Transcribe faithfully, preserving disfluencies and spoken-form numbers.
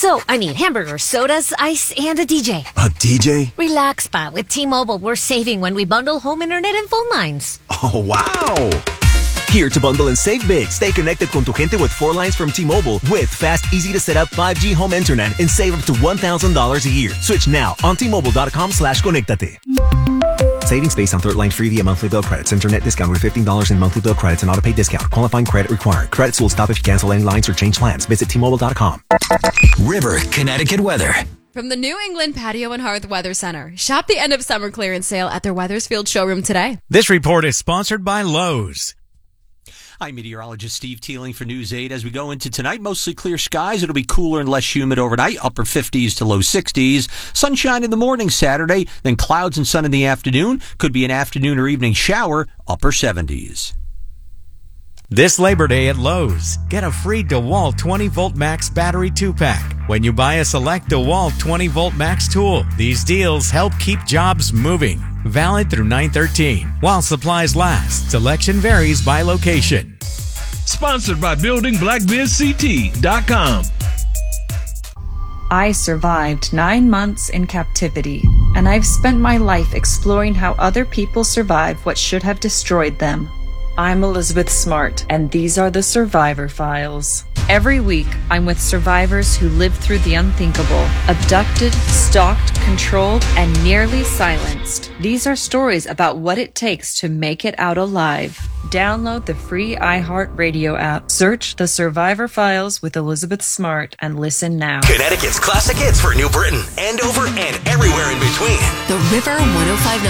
So, I mean, hamburgers, sodas, ice, and a D J. A D J? Relax, pa. With T-Mobile, we're saving when we bundle home internet and phone lines. Oh, wow! Here to bundle and save big. Stay connected con tu gente with four lines from T-Mobile with fast, easy-to-set-up five G home internet and save up to one thousand dollars a year. Switch now on T-Mobile.com slash conectate. Savings based on third line free via monthly bill credits. Internet discount with fifteen dollars in monthly bill credits and auto-pay discount. Qualifying credit required. Credits will stop if you cancel any lines or change plans. Visit T Mobile dot com. River, Connecticut weather. From the New England Patio and Hearth Weather Center. Shop the end of summer clearance sale at their Weathersfield showroom today. This report is sponsored by Lowe's. I'm meteorologist Steve Teeling for News eight. As we go into tonight, mostly clear skies. It'll be cooler and less humid overnight, upper fifties to low sixties. Sunshine in the morning Saturday, then clouds and sun in the afternoon. Could be an afternoon or evening shower, upper seventies. This Labor Day at Lowe's, get a free DeWalt twenty volt max battery two pack when you buy a select DeWalt twenty volt max tool. These deals help keep jobs moving. Valid through nine thirteen. While supplies last, selection varies by location. Sponsored by building black biz c t dot com. I survived nine months in captivity, and I've spent my life exploring how other people survive what should have destroyed them. I'm Elizabeth Smart, and these are the Survivor Files. Every week, I'm with survivors who lived through the unthinkable, abducted, stalked, controlled, and nearly silenced. These are stories about what it takes to make it out alive. Download the free iHeartRadio app. Search The Survivor Files with Elizabeth Smart and listen now. Connecticut's classic hits for New Britain, Andover, and everywhere in between. The River one oh five point nine.